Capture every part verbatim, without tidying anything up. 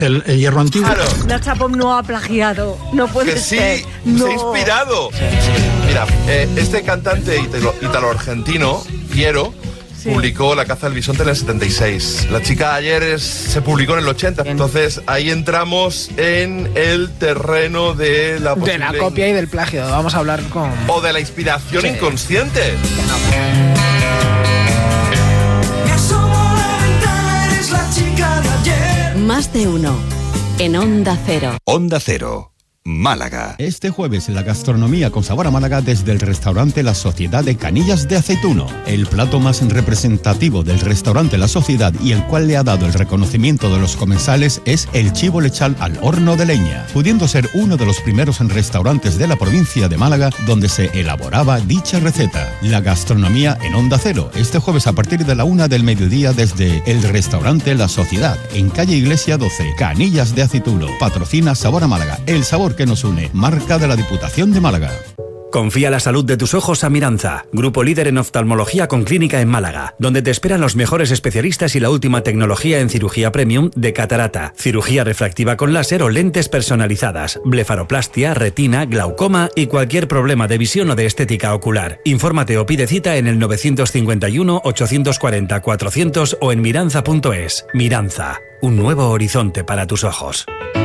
El, el hierro antiguo. Claro. Nacha Pop no ha plagiado. No puede Que ser. sí, No. se ha inspirado. Mira, eh, este cantante italo- italo-argentino, Piero, Sí. publicó La caza del bisonte en el setenta y seis. La chica ayer es- se publicó en el ochenta. Entonces ahí entramos en el terreno de la De posible... la copia y del plagio. Vamos a hablar con... O de la inspiración Sí. inconsciente. Más de uno. En Onda Cero. Onda Cero. Málaga. Este jueves la gastronomía con sabor a Málaga desde el restaurante La Sociedad de Canillas de Aceituno. El plato más representativo del restaurante La Sociedad y el cual le ha dado el reconocimiento de los comensales es el chivo lechal al horno de leña, pudiendo ser uno de los primeros restaurantes de la provincia de Málaga donde se elaboraba dicha receta. La gastronomía en Onda Cero, este jueves a partir de la una del mediodía desde el restaurante La Sociedad, en calle Iglesia doce, Canillas de Aceituno. Patrocina Sabor a Málaga, el sabor que nos une, marca de la Diputación de Málaga. Confía la salud de tus ojos a Miranza, grupo líder en oftalmología con clínica en Málaga, donde te esperan los mejores especialistas y la última tecnología en cirugía premium de catarata, cirugía refractiva con láser o lentes personalizadas, blefaroplastia, retina, glaucoma y cualquier problema de visión o de estética ocular. Infórmate o pide cita en el nueve cinco uno, ocho cuatro cero, cuatrocientos o en miranza punto es. Miranza, un nuevo horizonte para tus ojos.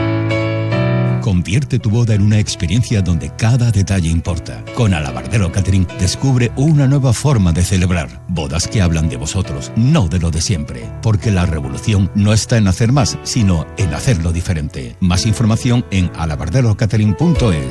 Convierte tu boda en una experiencia donde cada detalle importa. Con Alabardero Catering descubre una nueva forma de celebrar. Bodas que hablan de vosotros, no de lo de siempre. Porque la revolución no está en hacer más, sino en hacerlo diferente. Más información en alabardero catering punto es.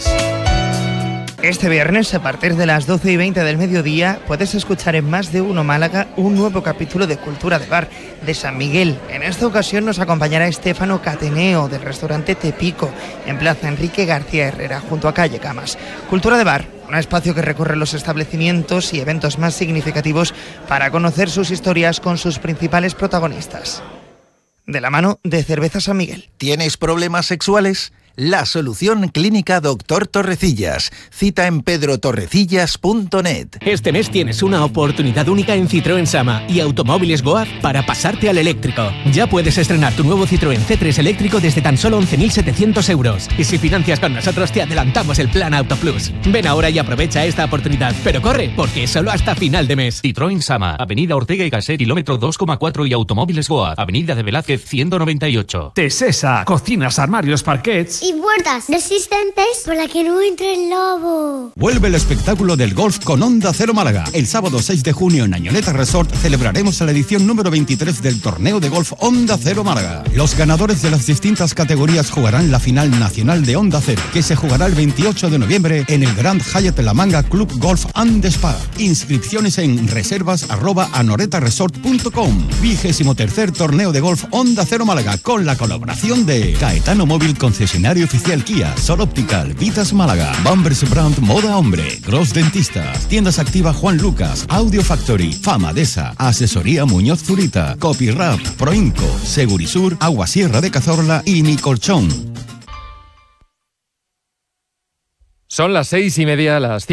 Este viernes, a partir de las doce y veinte del mediodía, puedes escuchar en Más de Uno Málaga un nuevo capítulo de Cultura de Bar de San Miguel. En esta ocasión nos acompañará Estefano Cateneo del restaurante Tepico, en Plaza Enrique García Herrera, junto a Calle Camas. Cultura de Bar, un espacio que recorre los establecimientos y eventos más significativos para conocer sus historias con sus principales protagonistas. De la mano de Cerveza San Miguel. ¿Tienes problemas sexuales? La solución clínica Doctor Torrecillas. Cita en pedro torrecillas punto net. Este mes tienes una oportunidad única en Citroën Sama y Automóviles Goaz para pasarte al eléctrico. Ya puedes estrenar tu nuevo Citroën C tres eléctrico desde tan solo once mil setecientos euros. Y si financias con nosotros te adelantamos el plan Auto Plus. Ven ahora y aprovecha esta oportunidad. Pero corre, porque es solo hasta final de mes. Citroën Sama, Avenida Ortega y Gasset, kilómetro dos coma cuatro y Automóviles Goaz, Avenida de Velázquez ciento noventa y ocho. Tesesa, cocinas, armarios, parquets y puertas resistentes para que no entre el lobo. Vuelve el espectáculo del golf con Onda Cero Málaga. El sábado seis de junio en Añoleta Resort celebraremos la edición número veintitrés del torneo de golf Onda Cero Málaga. Los ganadores de las distintas categorías jugarán la final nacional de Onda Cero, que se jugará el veintiocho de noviembre en el Grand Hyatt La Manga Club Golf and Spa. Inscripciones en reservas arroba anoretaresort punto com. Vigésimo tercer torneo de golf Onda Cero Málaga con la colaboración de Caetano Móvil, concesionario oficial Kia, Sol Optical, Vitas Málaga, Bumpers Brand Moda Hombre, Gross Dentistas, Tiendas Activa Juan Lucas, Audio Factory, Famadesa, Asesoría Muñoz Zurita, Copyrap, Proinco, Segurisur, Agua Sierra de Cazorla y Mi Colchón. Son las seis y media, las cinco.